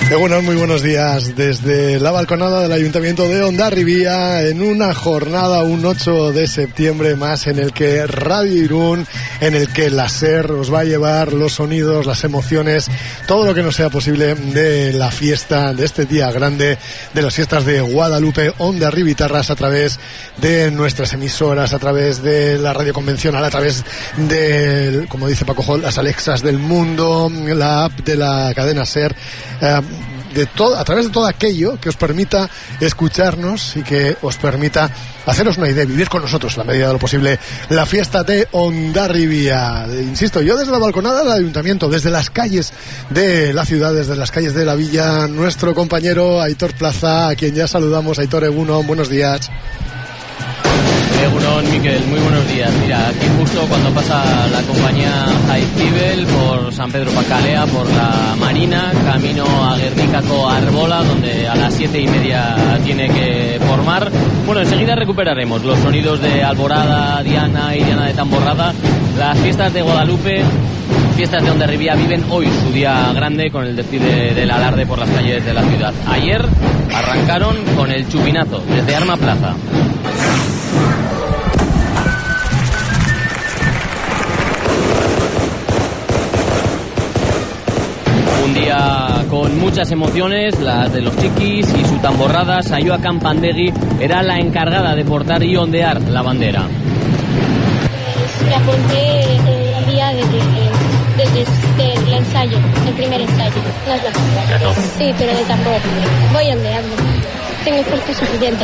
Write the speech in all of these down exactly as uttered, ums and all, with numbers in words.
Bueno, muy buenos días desde la balconada del Ayuntamiento de Hondarribia en una jornada, un ocho de septiembre más, en el que Radio Irún, en el que la SER os va a llevar los sonidos, las emociones, todo lo que nos sea posible de la fiesta, de este día grande, de las fiestas de Guadalupe, Hondarribitarras, a través de nuestras emisoras, a través de la radio convencional, a través de, como dice Paco Hall, las Alexas del mundo, la app de la cadena SER, eh, de todo, a través de todo aquello que os permita escucharnos y que os permita haceros una idea, vivir con nosotros, en la medida de lo posible, la fiesta de Hondarribia. Insisto, yo desde la balconada del Ayuntamiento, desde las calles de la ciudad, desde las calles de la villa, nuestro compañero Aitor Plaza, a quien ya saludamos. Aitor, Egunon, buenos días. Egunon, Miquel, muy buenos días. Mira, aquí justo cuando pasa la compañía Jaizkibel por San Pedro Pacalea, por la Marina, camino a Gernikako Arbola, donde a las siete y media tiene que formar. Bueno, enseguida recuperaremos los sonidos de Alborada, Diana y Diana de Tamborrada. Las fiestas de Guadalupe, fiestas de Hondarribia, viven hoy su día grande con el desfile del alarde por las calles de la ciudad. Ayer arrancaron con el chupinazo desde Arma Plaza. Un día con muchas emociones, las de los chiquis y su tamborrada. Sayoa Campandegui era la encargada de portar y ondear la bandera. La apunté eh, el día del de, de, de, de ensayo, el primer ensayo. No es la primera. Sí, pero de tambor. Voy ondeando. Tengo fuerza suficiente.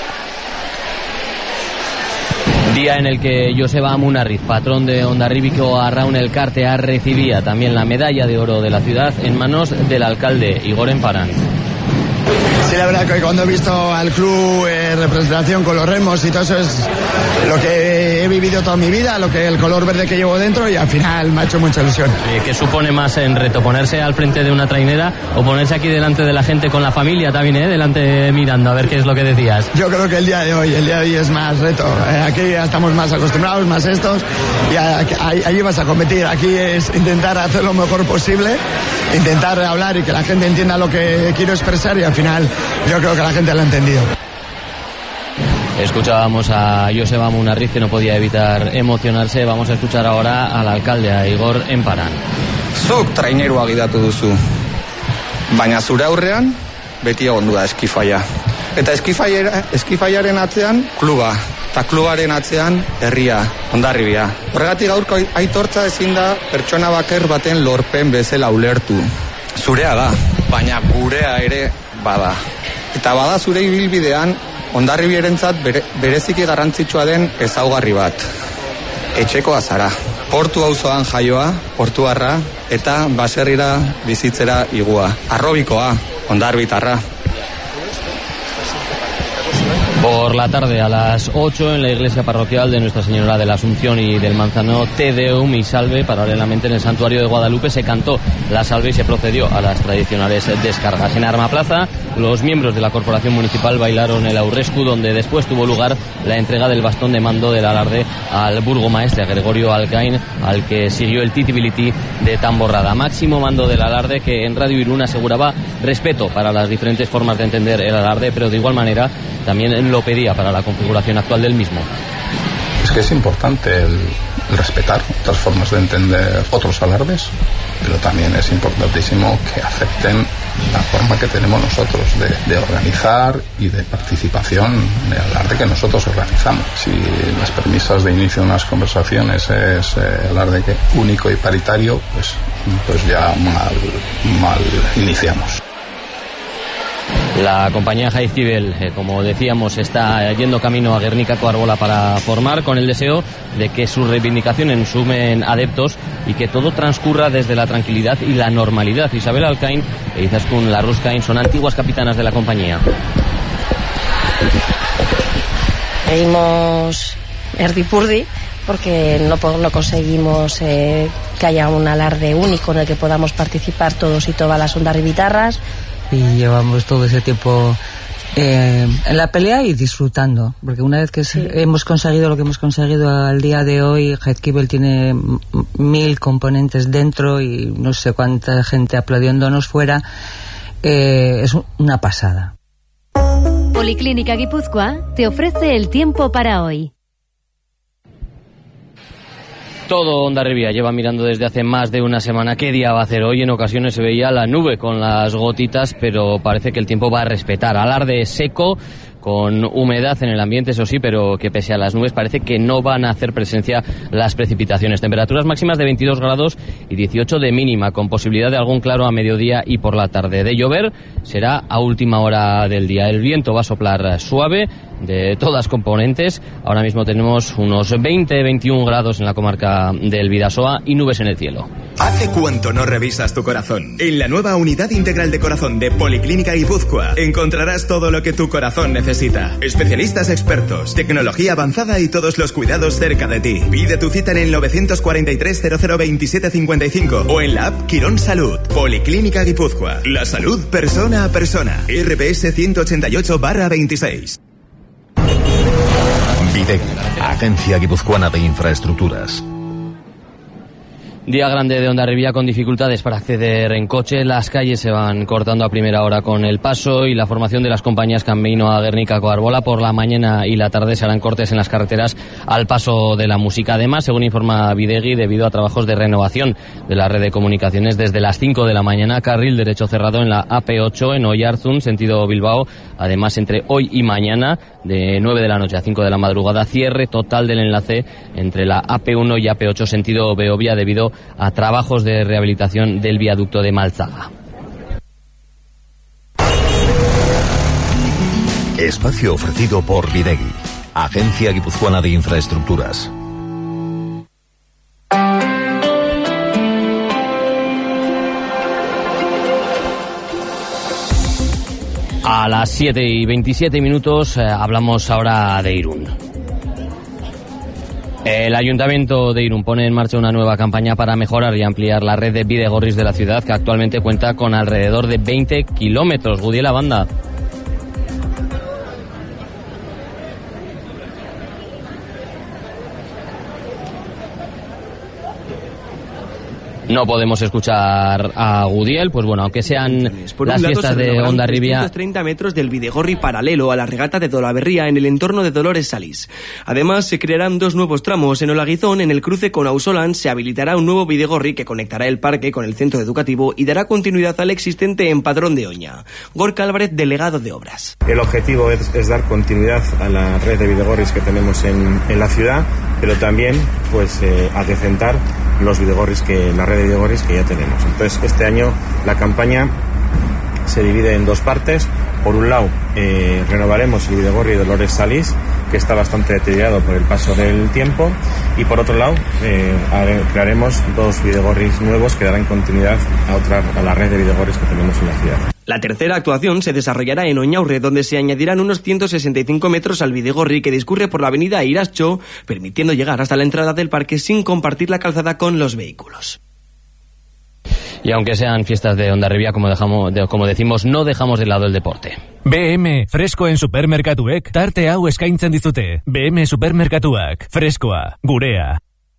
Día en el que Joseba Amunarriz, patrón de Hondarribiko Arraun Elkarte, recibía también la medalla de oro de la ciudad en manos del alcalde Igor Emparán. Sí, la verdad que cuando he visto al club en representación con los remos y todo eso es lo que he vivido toda mi vida, lo que el color verde que llevo dentro, y al final me ha hecho mucha ilusión. ¿Qué supone más en reto? ¿Ponerse al frente de una trainera o ponerse aquí delante de la gente con la familia también, eh? Delante mirando, a ver qué es lo que decías? Yo creo que el día de hoy, el día de hoy es más reto. Eh, aquí ya estamos más acostumbrados, más estos, y ahí vas a competir. Aquí es intentar hacer lo mejor posible, intentar hablar y que la gente entienda lo que quiero expresar, y al final yo creo que la gente lo ha entendido. Escuchábamos a Joseba Amunarriz, que no podía evitar emocionarse. Vamos a escuchar ahora al alcalde, a Igor Emparán. Zuk trainerua gidatu duzu, baina zure aurrean beti egondu da eskifaia. Eta eskifaiara, eskifaiaren atzean kluba, eta klubaren atzean herria, Hondarribia. Horregatik gaurko aitortza ezin da pertsona baker baten lorpen bezala ulertu. Zurea da, baina gurea ere bada. Eta bada zure ibilbidean Hondarribiarentzat bere, bereziki garrantzitsua den ezaugarri bat. Etxekoa zara. Portu auzoan jaioa, portuarra, eta baserrira bizitzera igua. Arrobikoa, hondarbitarra. Por la tarde, a las ocho, en la iglesia parroquial de Nuestra Señora de la Asunción y del Manzano, Te Deum y Salve. Paralelamente, en el santuario de Guadalupe se cantó la salve y se procedió a las tradicionales descargas. En Arma Plaza, los miembros de la corporación municipal bailaron el aurrescu, donde después tuvo lugar la entrega del bastón de mando del alarde al burgomaestre, a Gregorio Alcain, al que siguió el titibilití de Tamborrada. Máximo mando del alarde, que en Radio Irún aseguraba respeto para las diferentes formas de entender el alarde, pero de igual manera también lo pedía para la configuración actual del mismo. Es que es importante el, el respetar otras formas de entender otros alardes, pero también es importantísimo que acepten la forma que tenemos nosotros de, de organizar y de participación en el alarde que nosotros organizamos. Si las premisas de inicio de unas conversaciones es eh, alarde que único y paritario, pues, pues ya mal, mal iniciamos. La compañía Jaizkibel, eh, como decíamos, está yendo camino a Gernikako Arbola para formar, con el deseo de que sus reivindicaciones sumen adeptos y que todo transcurra desde la tranquilidad y la normalidad. Isabel Alcain e Izaskun Larruzkain son antiguas capitanas de la compañía. Pedimos erdipurdi porque no, no conseguimos eh, que haya un alarde único en el que podamos participar todos y todas las hondarribitarras. Y llevamos todo ese tiempo eh, en la pelea y disfrutando, porque una vez que sí. hemos conseguido lo que hemos conseguido al día de hoy, Jaizkibel tiene mil componentes dentro y no sé cuánta gente aplaudiéndonos fuera, eh, es una pasada. Policlínica Guipúzcoa te ofrece el tiempo para hoy. Todo Hondarribia lleva mirando desde hace más de una semana qué día va a hacer hoy. En ocasiones se veía la nube con las gotitas, pero parece que el tiempo va a respetar. Alarde seco, con humedad en el ambiente, eso sí, pero que pese a las nubes parece que no van a hacer presencia las precipitaciones. Temperaturas máximas de veintidós grados y dieciocho de mínima, con posibilidad de algún claro a mediodía y por la tarde. De llover será a última hora del día. El viento va a soplar suave, de todas componentes. Ahora mismo tenemos unos veinte a veintiún grados en la comarca del Bidasoa y nubes en el cielo. ¿Hace cuánto no revisas tu corazón? En la nueva Unidad Integral de Corazón de Policlínica Guipúzcoa encontrarás todo lo que tu corazón necesita. Especialistas expertos, tecnología avanzada y todos los cuidados cerca de ti. Pide tu cita en el nueve cuatro tres cero cero veintisiete cincuenta y cinco o en la app Quirón Salud. Policlínica Guipúzcoa. La salud persona a persona. R P S ciento ochenta y ocho barra veintiséis. Videgui, Agencia Guipuzcoana de Infraestructuras. Día grande de Hondarribia con dificultades para acceder en coche. Las calles se van cortando a primera hora con el paso y la formación de las compañías camino a Guernica-Coarbola. Por la mañana y la tarde se harán cortes en las carreteras al paso de la música. Además, según informa Videgui, debido a trabajos de renovación de la red de comunicaciones, desde las cinco de la mañana, carril derecho cerrado en la A P ocho en Oiarzun, sentido Bilbao. Además, entre hoy y mañana, de nueve de la noche a cinco de la madrugada, cierre total del enlace entre la A P uno y A P ocho, sentido Beovia, debido a trabajos de rehabilitación del viaducto de Malzaga. Espacio ofrecido por Videgui, Agencia Guipuzcoana de Infraestructuras. A las siete y veintisiete minutos eh, hablamos ahora de Irún. El Ayuntamiento de Irún pone en marcha una nueva campaña para mejorar y ampliar la red de bidegorris de la ciudad, que actualmente cuenta con alrededor de veinte kilómetros. Gudiela Banda. No podemos escuchar a Gudiel, pues bueno, aunque sean Por las un lado, fiestas se de Hondarribia. trescientos treinta metros del bidegorri paralelo a la regata de Dolaberría en el entorno de Dolores Salís. Además, se crearán dos nuevos tramos. En Olaguizón, en el cruce con Ausolan, se habilitará un nuevo bidegorri que conectará el parque con el centro educativo y dará continuidad al existente en Padrón de Oña. Gorka Álvarez, delegado de Obras. El objetivo es, es dar continuidad a la red de bidegorris que tenemos en, en la ciudad, pero también pues eh, adecentar los bidegorris que la red de bidegorris que ya tenemos. Entonces, este año la campaña se divide en dos partes. Por un lado, eh, renovaremos el bidegorri Dolores Salís, que está bastante deteriorado por el paso del tiempo, y por otro lado, eh, crearemos dos bidegorris nuevos que darán continuidad a, otra, a la red de bidegorris que tenemos en la ciudad. La tercera actuación se desarrollará en Oñaurre, donde se añadirán unos ciento sesenta y cinco metros al bidegorri que discurre por la avenida Irascho, permitiendo llegar hasta la entrada del parque sin compartir la calzada con los vehículos. Y aunque sean fiestas de Hondarribia, como, dejamos, de, como decimos, no dejamos de lado el deporte. B M, freskoen supermerkatuek, tarte hau eskaintzen dizute. B M supermerkatuak, freskoa, gurea.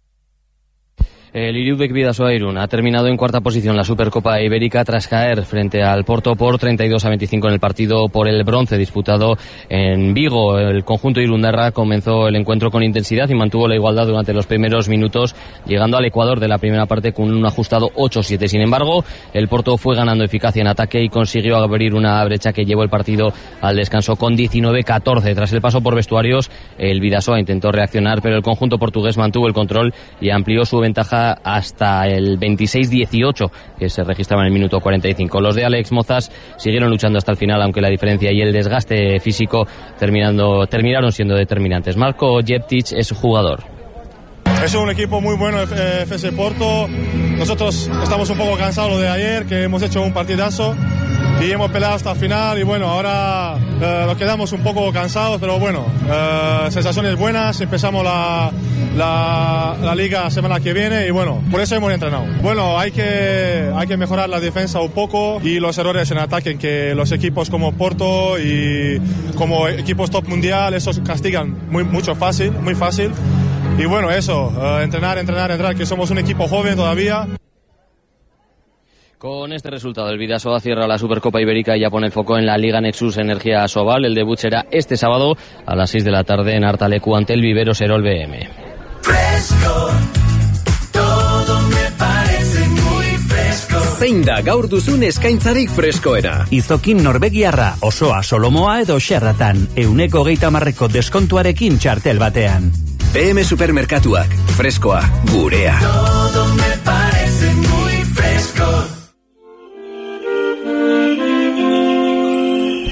El Irudek Bidasoa Irún ha terminado en cuarta posición la Supercopa Ibérica tras caer frente al Porto por treinta y dos a veinticinco en el partido por el bronce disputado en Vigo. El conjunto irundarra comenzó el encuentro con intensidad y mantuvo la igualdad durante los primeros minutos, llegando al Ecuador de la primera parte con un ajustado ocho siete. Sin embargo, el Porto fue ganando eficacia en ataque y consiguió abrir una brecha que llevó el partido al descanso con diecinueve catorce. Tras el paso por vestuarios, el Bidasoa intentó reaccionar, pero el conjunto portugués mantuvo el control y amplió su ventaja hasta el veintiséis dieciocho, que se registraba en el minuto cuarenta y cinco. Los de Alex Mozas siguieron luchando hasta el final, aunque la diferencia y el desgaste físico terminando, terminaron siendo determinantes. Marco Jeptic es su jugador. Es un equipo muy bueno, F C Porto. Nosotros estamos un poco cansados de ayer, que hemos hecho un partidazo y hemos peleado hasta el final, y bueno, ahora eh, nos quedamos un poco cansados, pero bueno, eh, sensaciones buenas. Empezamos la, la, la liga la semana que viene y bueno, por eso hemos entrenado. Bueno, hay que, hay que mejorar la defensa un poco y los errores en ataque, en que los equipos como Porto y como equipos top mundial, esos castigan muy, mucho fácil, muy fácil. Y bueno, eso, uh, entrenar, entrenar, entrenar, que somos un equipo joven todavía. Con este resultado, el Bidasoa cierra la Supercopa Ibérica y ya pone el foco en la Liga Nexus Energía Asobal. El debut será este sábado a las seis de la tarde en Artalecu ante el Viveros Erol B M. Fresco, todo me parece muy fresco. Zein da gaur duzun eskaintzarik freskoena? Izokin norbegiarra, osoa, solomoa edo xerratan, euneko geita marreko deskontuarekin txartel batean. B M Supermerkatuak, freskoa, gurea. Todo me parece muy fresco.